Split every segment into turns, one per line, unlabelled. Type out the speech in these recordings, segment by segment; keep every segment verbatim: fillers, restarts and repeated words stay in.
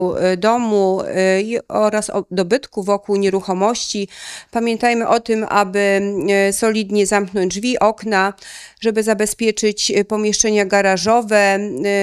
domu oraz dobytku wokół nieruchomości. Pamiętajmy o tym, aby solidnie zamknąć drzwi, okna, żeby zabezpieczyć pomieszczenia garażowe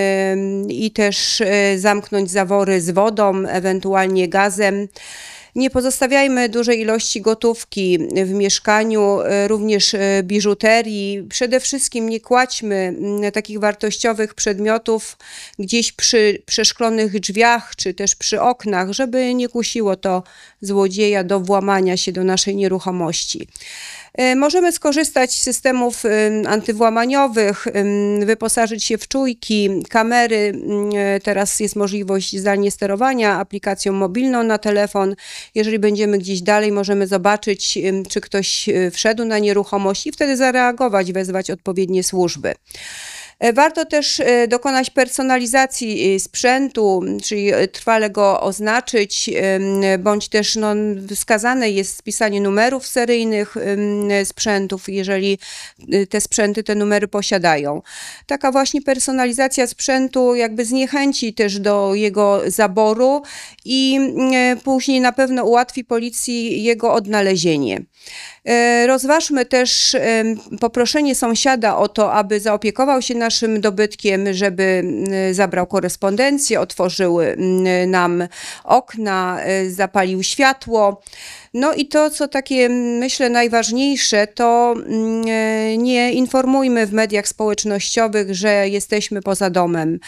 i też zamknąć zawory z wodą, ewentualnie gazem. Nie pozostawiajmy dużej ilości gotówki w mieszkaniu, również biżuterii. Przede wszystkim nie kładźmy takich wartościowych przedmiotów gdzieś przy przeszklonych drzwiach, czy też przy oknach, żeby nie kusiło to złodzieja do włamania się do naszej nieruchomości. Możemy skorzystać z systemów antywłamaniowych, wyposażyć się w czujki, kamery. Teraz jest możliwość zdalnie sterowania aplikacją mobilną na telefon. Jeżeli będziemy gdzieś dalej, możemy zobaczyć, czy ktoś wszedł na nieruchomość i wtedy zareagować, wezwać odpowiednie służby. Warto też dokonać personalizacji sprzętu, czyli trwale go oznaczyć, bądź też no, wskazane jest spisanie numerów seryjnych sprzętów, jeżeli te sprzęty te numery posiadają. Taka właśnie personalizacja sprzętu jakby zniechęci też do jego zaboru i później na pewno ułatwi policji jego odnalezienie. Rozważmy też poproszenie sąsiada o to, aby zaopiekował się naszym dobytkiem, żeby zabrał korespondencję, otworzył nam okna, zapalił światło. No i to, co takie myślę najważniejsze, to nie informujmy w mediach społecznościowych, że jesteśmy poza domem,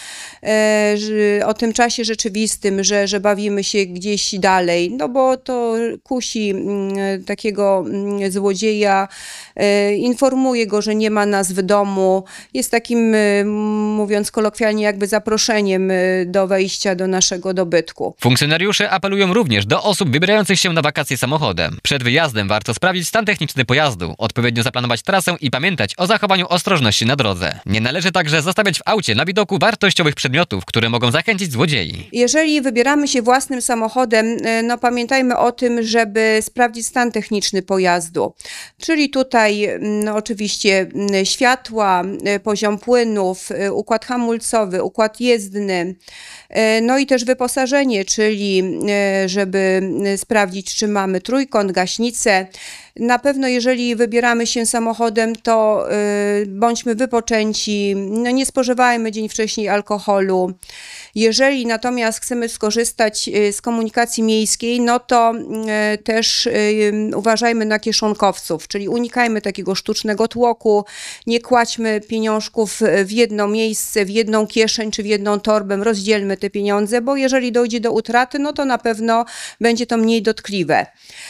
o tym czasie rzeczywistym, że, że bawimy się gdzieś dalej, no bo to kusi takiego złodzieja, informuje go, że nie ma nas w domu, jest takim, mówiąc kolokwialnie, jakby zaproszeniem do wejścia do naszego dobytku.
Funkcjonariusze apelują również do osób wybierających się na wakacje samochodem. Przed wyjazdem warto sprawdzić stan techniczny pojazdu, odpowiednio zaplanować trasę i pamiętać o zachowaniu ostrożności na drodze. Nie należy także zostawiać w aucie na widoku wartościowych przedmiotów, które mogą zachęcić złodziei.
Jeżeli wybieramy się własnym samochodem, no pamiętajmy o tym, żeby sprawdzić stan techniczny pojazdu. Czyli tutaj no, oczywiście światła, poziom płynów, układ hamulcowy, układ jezdny, no i też wyposażenie, czyli żeby sprawdzić, czy mamy trójkąt, gaśnicę. Na pewno jeżeli wybieramy się samochodem, to y, bądźmy wypoczęci, no nie spożywajmy dzień wcześniej alkoholu. Jeżeli natomiast chcemy skorzystać z komunikacji miejskiej, no to y, też y, uważajmy na kieszonkowców, czyli unikajmy takiego sztucznego tłoku, nie kładźmy pieniążków w jedno miejsce, w jedną kieszeń czy w jedną torbę, rozdzielmy te pieniądze, bo jeżeli dojdzie do utraty, no to na pewno będzie to mniej dotkliwe.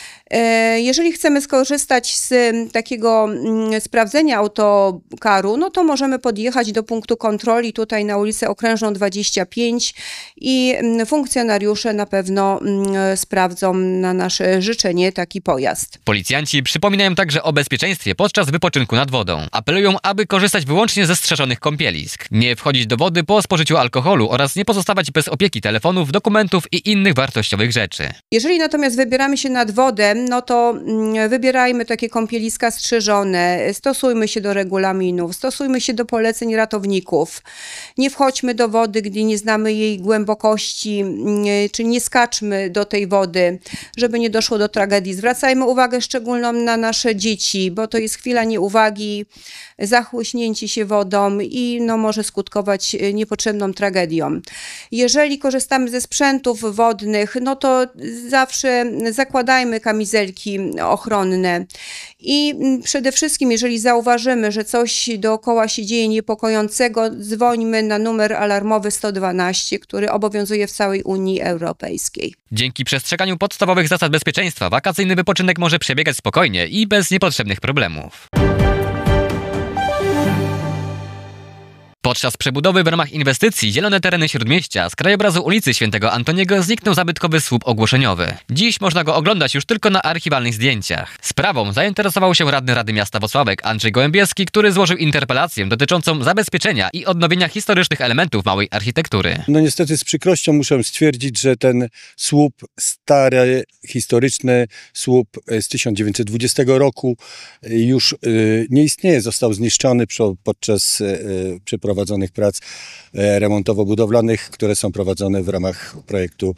Jeżeli chcemy skorzystać z takiego sprawdzenia autokaru, no to możemy podjechać do punktu kontroli tutaj na ulicę Okrężną dwadzieścia pięć i funkcjonariusze na pewno sprawdzą na nasze życzenie taki pojazd.
Policjanci przypominają także o bezpieczeństwie podczas wypoczynku nad wodą. Apelują, aby korzystać wyłącznie ze strzeżonych kąpielisk, nie wchodzić do wody po spożyciu alkoholu oraz nie pozostawać bez opieki telefonów, dokumentów i innych wartościowych rzeczy.
Jeżeli natomiast wybieramy się nad wodę, no to wybierajmy takie kąpieliska strzeżone, stosujmy się do regulaminów, stosujmy się do poleceń ratowników. Nie wchodźmy do wody, gdy nie znamy jej głębokości, czy nie skaczmy do tej wody, żeby nie doszło do tragedii. Zwracajmy uwagę szczególną na nasze dzieci, bo to jest chwila nieuwagi, zachłyśnięcie się wodą i no, może skutkować niepotrzebną tragedią. Jeżeli korzystamy ze sprzętów wodnych, no to zawsze zakładajmy kamizelki ochronne i przede wszystkim, jeżeli zauważymy, że coś dookoła się dzieje niepokojącego, dzwońmy na numer alarmowy sto dwanaście, który obowiązuje w całej Unii Europejskiej.
Dzięki przestrzeganiu podstawowych zasad bezpieczeństwa wakacyjny wypoczynek może przebiegać spokojnie i bez niepotrzebnych problemów. Podczas przebudowy w ramach inwestycji Zielone Tereny Śródmieścia z krajobrazu ulicy Świętego Antoniego zniknął zabytkowy słup ogłoszeniowy. Dziś można go oglądać już tylko na archiwalnych zdjęciach. Sprawą zainteresował się radny Rady Miasta Włocławek Andrzej Gołębieski, który złożył interpelację dotyczącą zabezpieczenia i odnowienia historycznych elementów małej architektury.
No niestety z przykrością muszę stwierdzić, że ten słup stary, historyczny słup z tysiąc dziewięćset dwudziestego roku już nie istnieje, został zniszczony podczas przeprowadzenia prowadzonych prac e, remontowo-budowlanych, które są prowadzone w ramach projektu